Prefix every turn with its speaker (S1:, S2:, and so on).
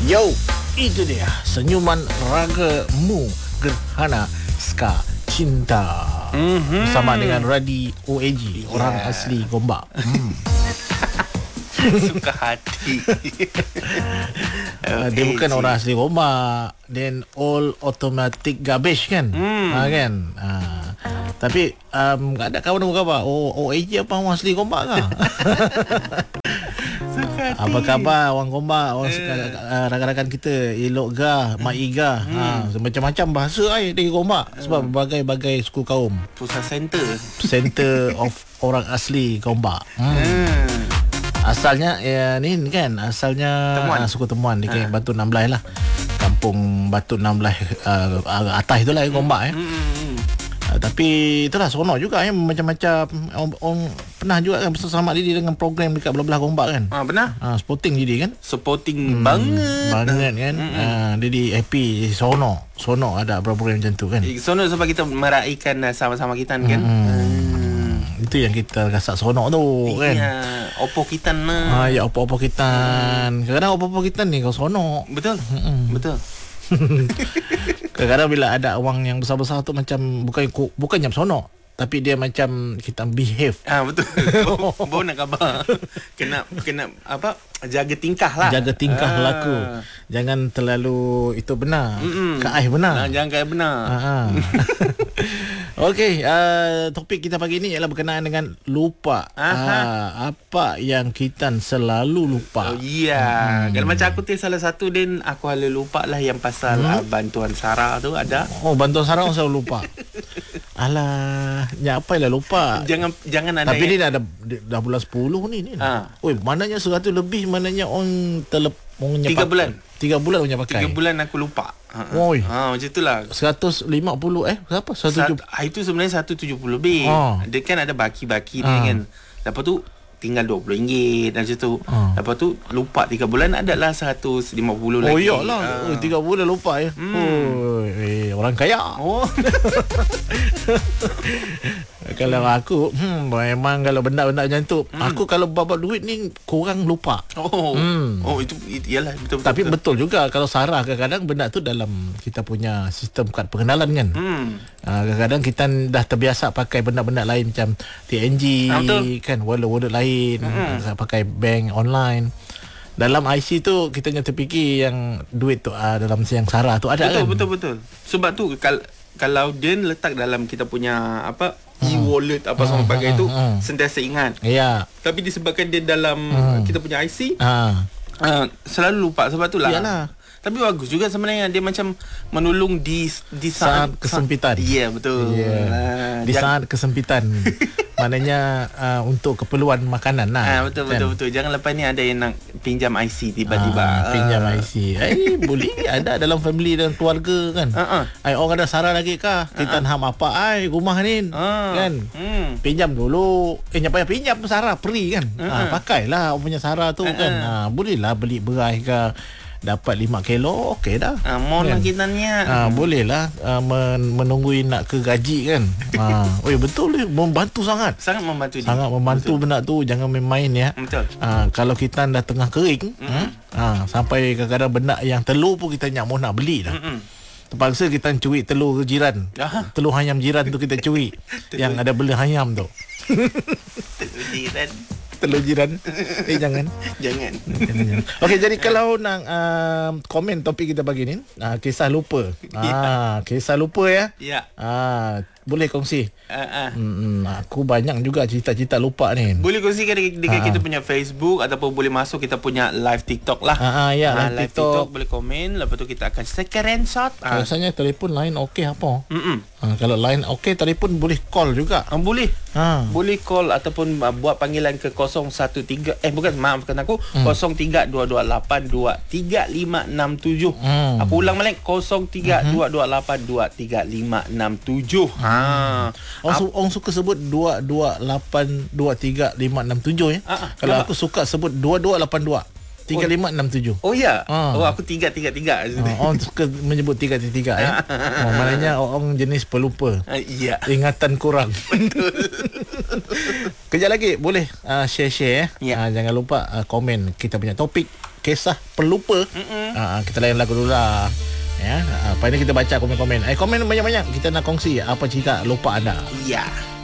S1: Yo, itu dia senyuman ragamu gerhana Ska Cinta. Bersama dengan Radi OAG, orang asli Gombak.
S2: Suka hati.
S1: Dia bukan orang asli Gombak, then all automatic garbage kan. Kan. Tapi ada kawan apa? OAG apa orang asli Gombak ke? Apa khabar orang Gombak, orang rakan-rakan kita, elok gah, mak iga, macam-macam bahasa di Gombak sebab berbagai-bagai suku kaum.
S2: Pusat center
S1: of orang asli Gombak. Asalnya ni kan, asalnya suku Temuan di Batu 16 lah. Kampung Batu 16 atas itulah Gombak tapi itulah seronok juga macam-macam orang pernah juga kan bersama diri dengan program dekat belah-belah Gombak kan.
S2: Pernah?
S1: Sporting jadi kan.
S2: Sporting banget
S1: kan. Jadi happy, seronok ada program macam tu kan.
S2: Seronok sebab kita meraihkan sama-sama kita kan.
S1: Itu yang kita rasa seronok tu kan.
S2: Ya, opo kitan lah.
S1: Ya opo kitan. Kadang-kadang opo kitan ni kau seronok.
S2: Betul. Betul.
S1: Kadang-kadang bila ada orang yang besar-besar tu macam bukan jam sonok, tapi dia macam kita behave.
S2: Betul. Bo nak khabar. Kena apa? Jaga tingkah lah.
S1: Jaga tingkah laku. Jangan terlalu itu benar. Kaih benar.
S2: Jangan kaih benar.
S1: Okey, topik kita pagi ni ialah berkenaan dengan lupa. Apa yang kita selalu lupa.
S2: Kalau macam aku salah satu din aku hal lupa lah yang pasal bantuan SARA tu ada.
S1: Bantuan SARA orang selalu lupa. Alah, apa lah lupa.
S2: Jangan ada.
S1: Tapi ni dah bulan 10 ni. Oi, mananya 100 lebih, mananya orang
S2: 3 bulan.
S1: 3 bulan punya pakai.
S2: 3 bulan aku lupa.
S1: Oi.
S2: Macam itulah.
S1: 150 berapa? 170.
S2: Itu sebenarnya 170 lebih. Dia kan ada baki-baki dia kan. Lepas tu tinggal RM20 macam tu. Lepas tu lupa 3 bulan adalah 150 lagi.
S1: Oh iyalah. 3 bulan lupa ya. Orang kaya. Kalau aku memang kalau benda-benda macam tu, aku kalau bawa duit ni kurang lupa.
S2: Itu iyalah betul.
S1: Tapi betul juga kalau SARA kadang-kadang benda tu dalam kita punya sistem kad pengenalan kan. Kadang-kadang kita dah terbiasa pakai benda-benda lain macam TNG kan, wallet lain, pakai bank online. Dalam IC tu kita hanya terfikir yang duit tu dalam yang SARA tu ada kan.
S2: Betul. Sebab tu kalau dia letak dalam kita punya e-wallet apa semua pakai tu sentiasa ingat.
S1: Ya.
S2: Tapi disebabkan dia dalam kita punya IC selalu lupa sebab tu lah.
S1: Iyalah.
S2: Tapi bagus juga sebenarnya dia macam menolong di
S1: saat kesempitan.
S2: Ya, betul.
S1: Di saat kesempitan. Maknanya untuk keperluan makanan lah.
S2: Betul. Jangan lepas ni ada yang nak pinjam IC tiba-tiba.
S1: Pinjam IC. Boleh ada dalam family dan keluarga kan. Orang ada SARA lagi kah? Kita ham apa rumah ni kan. Pinjam dulu. Nyapa pinjam SARA free kan. Pakailah punya SARA tu kan. Bolehlah beli beras ke, dapat 5 kilo, okey dah.
S2: Mohon kan? Kita niat.
S1: Bolehlah menunggu nak ke gaji kan. Betul dia membantu sangat.
S2: Sangat membantu dia.
S1: Sangat membantu benda tu, jangan main-main ya.
S2: Betul.
S1: Kalau kita dah tengah kering, sampai kadang-kadang benda yang telur pun kita nak beli dah. Terpaksa kita curi telur jiran. Telur ayam jiran tu kita curi. Yang ada bela ayam tu. Telur jiran. Jangan. Okey, jadi kalau nak komen topik kita pagi ni, kisah lupa. Kisah lupa ya. Boleh kongsi. Aku banyak juga cerita-cerita lupa ni.
S2: Boleh kongsikan dekat kita punya Facebook ataupun boleh masuk kita punya live TikTok lah. Live TikTok boleh komen. Lepas tu kita akan screenshot.
S1: Rasanya telefon line okey apa? Kalau line okey, telefon boleh call juga.
S2: Boleh. Boleh call ataupun buat panggilan ke 013 maafkan aku 0322823567. Aku ulang balik 0322823567.
S1: Orang suka sebut 22823567 ya. Kalau aku suka sebut 2282 3567.
S2: Oh ya. Aku 333.
S1: Orang suka menyebut 333 ya. Maknanya orang jenis pelupa.
S2: Ya.
S1: Ingatan kurang.
S2: Betul.
S1: Kejap lagi boleh share ya.
S2: Ya.
S1: Jangan lupa komen kita punya topik kisah pelupa. Kita layan lagu dulu lah. Ya, apa ini kita baca komen-komen. Komen banyak-banyak. Kita nak kongsi apa cerita lupa anda.
S2: Ya.